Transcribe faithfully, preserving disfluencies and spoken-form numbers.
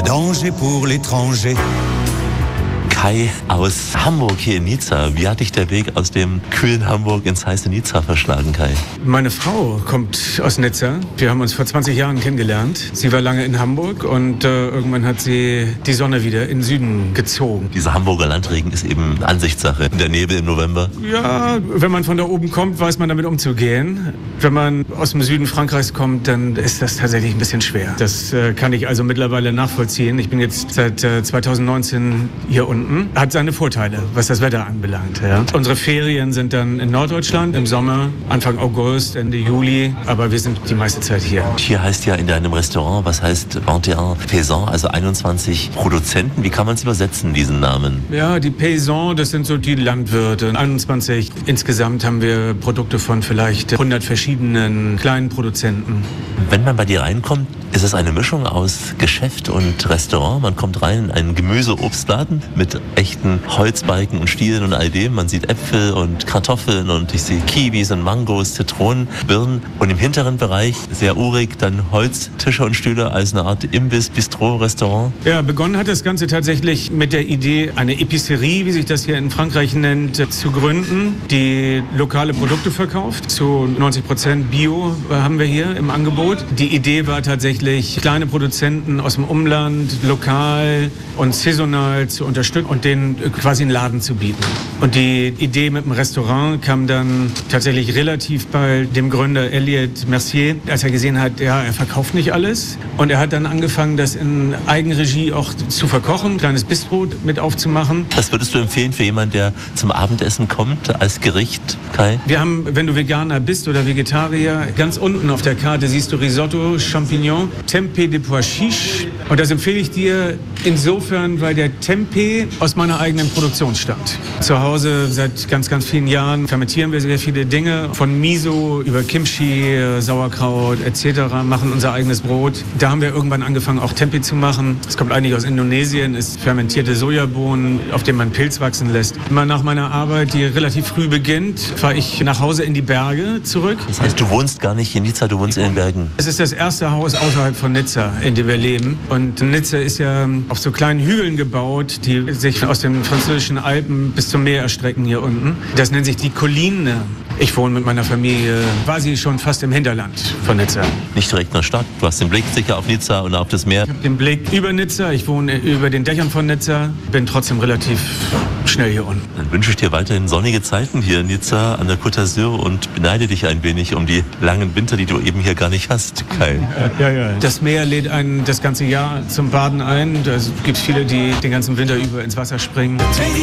danger pour l'étranger. Kai aus Hamburg hier in Nizza. Wie hat dich der Weg aus dem kühlen Hamburg ins heiße Nizza verschlagen, Kai? Meine Frau kommt aus Nizza. Wir haben uns vor zwanzig Jahren kennengelernt. Sie war lange in Hamburg und äh, irgendwann hat sie die Sonne wieder in den Süden gezogen. Dieser Hamburger Landregen ist eben Ansichtssache. Der Nebel im November. Ja, wenn man von da oben kommt, weiß man damit umzugehen. Wenn man aus dem Süden Frankreichs kommt, dann ist das tatsächlich ein bisschen schwer. Das äh, kann ich also mittlerweile nachvollziehen. Ich bin jetzt seit äh, zweitausendneunzehn hier unten. Hat seine Vorteile, was das Wetter anbelangt. Ja. Unsere Ferien sind dann in Norddeutschland im Sommer, Anfang August, Ende Juli, aber wir sind die meiste Zeit hier. Hier heißt ja in deinem Restaurant, was heißt vingt et un Paysans, also einundzwanzig Produzenten. Wie kann man es übersetzen, diesen Namen? Ja, die Paysans, das sind so die Landwirte. einundzwanzig. Insgesamt haben wir Produkte von vielleicht hundert verschiedenen kleinen Produzenten. Wenn man bei dir reinkommt, ist es eine Mischung aus Geschäft und Restaurant. Man kommt rein in einen Gemüse-Obstladen mit echten Holzbalken und Stielen und all dem. Man sieht Äpfel und Kartoffeln und ich sehe Kiwis und Mangos, Zitronen, Birnen. Und im hinteren Bereich, sehr urig, dann Holztische und Stühle als eine Art Imbiss, Bistro, Restaurant. Ja, begonnen hat das Ganze tatsächlich mit der Idee, eine Epicerie, wie sich das hier in Frankreich nennt, zu gründen, die lokale Produkte verkauft. Zu neunzig Prozent Bio haben wir hier im Angebot. Die Idee war tatsächlich, kleine Produzenten aus dem Umland, lokal und saisonal zu unterstützen und denen quasi einen Laden zu bieten. Und die Idee mit dem Restaurant kam dann tatsächlich relativ bei dem Gründer Elliot Mercier, als er gesehen hat, ja, er verkauft nicht alles. Und er hat dann angefangen, das in Eigenregie auch zu verkochen, ein kleines Bistro mit aufzumachen. Was würdest du empfehlen für jemanden, der zum Abendessen kommt, als Gericht, Kai? Wir haben, wenn du Veganer bist oder Vegetarier, ganz unten auf der Karte siehst du Risotto, Champignon, Tempeh de Pois Chiche. Und das empfehle ich dir insofern, weil der Tempeh aus meiner eigenen Produktion stammt. Zu Hause seit ganz, ganz vielen Jahren fermentieren wir sehr viele Dinge. Von Miso über Kimchi, Sauerkraut et cetera machen unser eigenes Brot. Da haben wir irgendwann angefangen, auch Tempeh zu machen. Es kommt eigentlich aus Indonesien, ist fermentierte Sojabohnen, auf denen man Pilz wachsen lässt. Immer nach meiner Arbeit, die relativ früh beginnt, fahre ich nach Hause in die Berge zurück. Das heißt, du wohnst gar nicht in Nizza, du wohnst in den Bergen. Es ist das erste Haus außerhalb von Nizza, in dem wir leben. Und Nizza ist ja auf so kleinen Hügeln gebaut, die sich aus den französischen Alpen bis zum Meer erstrecken hier unten. Das nennt sich die Colline. Ich wohne mit meiner Familie quasi schon fast im Hinterland von Nizza. Nicht direkt in der Stadt, du hast den Blick sicher auf Nizza und auf das Meer. Ich habe den Blick über Nizza, ich wohne über den Dächern von Nizza, bin trotzdem relativ schnell hier unten. Dann wünsche ich dir weiterhin sonnige Zeiten hier in Nizza an der Côte d'Azur und beneide dich ein wenig um die langen Winter, die du eben hier gar nicht hast, Kai. Ja, ja. Das Meer lädt einen das ganze Jahr zum Baden ein. Da gibt es viele, die den ganzen Winter über ins Wasser springen.